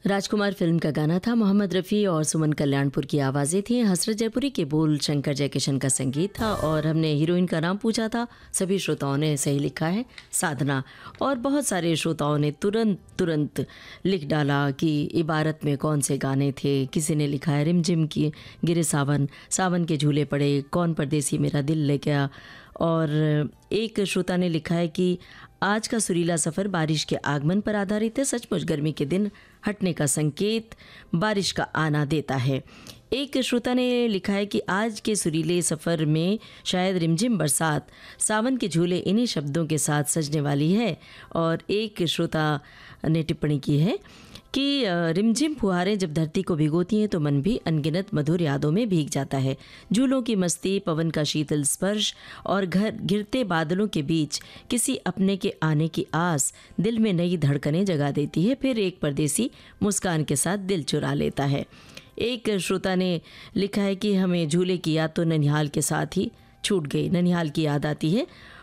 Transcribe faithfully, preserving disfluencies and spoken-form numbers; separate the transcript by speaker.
Speaker 1: राजकुमार film का गाना था। मोहम्मद रफ़ी और सुमन कल्याणपुर की आवाज़ें थीं। हसरत जयपुरी के बोल शंकर जयकिशन का संगीत था और हमने हीरोइन का नाम पूछा था। सभी श्रोताओं ने सही लिखा है, साधना। और बहुत सारे श्रोताओं ने तुरंत तुरंत लिख डाला कि इबारत में कौन से गाने थे। किसी ने लिखा है रिमझिम की गिरे सावन, सावन के झूले पड़े, कौन परदेसी मेरा दिल ले गया। और एक श्रोता ने लिखा है कि आज का सुरीला सफ़र बारिश के आगमन पर आधारित है। सचमुच गर्मी के दिन हटने का संकेत बारिश का आना देता है। एक श्रोता ने लिखा है कि आज के सुरीले सफ़र में शायद रिमझिम बरसात, सावन के झूले इन्हीं शब्दों के साथ सजने वाली है। और एक श्रोता ने टिप्पणी की है कि रिमझिम फुहारें जब धरती को भिगोती हैं तो मन भी अनगिनत मधुर यादों में भीग जाता है। झूलों की मस्ती, पवन का शीतल स्पर्श और घर गिरते बादलों के बीच किसी अपने के आने की आस दिल में नई धड़कनें जगा देती है। फिर एक परदेसी मुस्कान के साथ दिल चुरा लेता है। एक श्रोता ने लिखा है कि हमें झूले की याद तो ननिहाल के साथ ही छूट गई। ननिहाल की याद आती है